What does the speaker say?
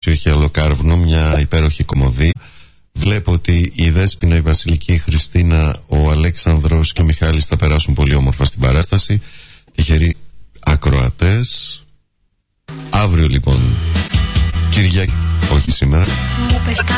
Τεράστιο Χιαλοκάρβουνο, μια υπέροχη κομμωδία. Βλέπω ότι η Δέσποινα, η Βασιλική, η Χριστίνα, ο Αλέξανδρος και ο Μιχάλης θα περάσουν πολύ όμορφα στην παράσταση. Τυχεροί ακροατές. Αύριο λοιπόν Κυριακή, όχι σήμερα. Μου πες